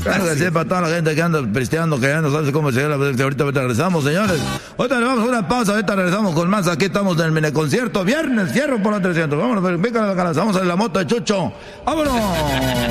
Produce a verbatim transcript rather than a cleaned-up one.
Claro que sí, para toda la gente que anda pisteando, que ya no sabe cómo llegar. Ahorita, ahorita regresamos, señores. Ahorita le vamos a una pausa, ahorita regresamos con más. Aquí estamos en el mini concierto. Viernes, fierro por la trescientos. Vámonos, venga, vamos en la moto de Chucho. ¡Vámonos!